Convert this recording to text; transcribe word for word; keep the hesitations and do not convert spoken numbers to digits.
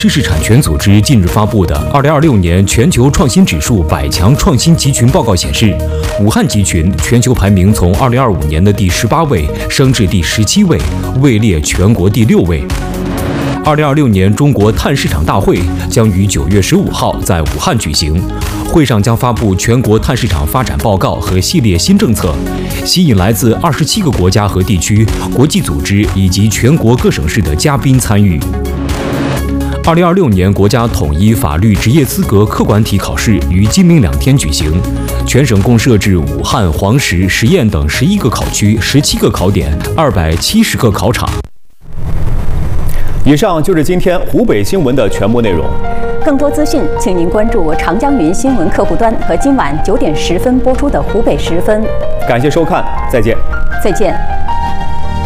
知识产权组织近日发布的二零二六年全球创新指数百强创新集群报告显示，武汉集群全球排名从二零二五年的第十八位升至第十七位，位列全国第六位。二零二六年中国碳市场大会将于九月十五号在武汉举行，会上将发布全国碳市场发展报告和系列新政策，吸引来自二十七个国家和地区、国际组织以及全国各省市的嘉宾参与。二零二六年国家统一法律职业资格客观题考试于今明两天举行，全省共设置武汉、黄石、十堰等十一个考区、十七个考点、二百七十个考场。 以上就是今天湖北新闻的全部内容。 更多资讯，请您关注长江云新闻客户端和今晚九点十分播出的湖北十分。 感谢收看，再见。 再见。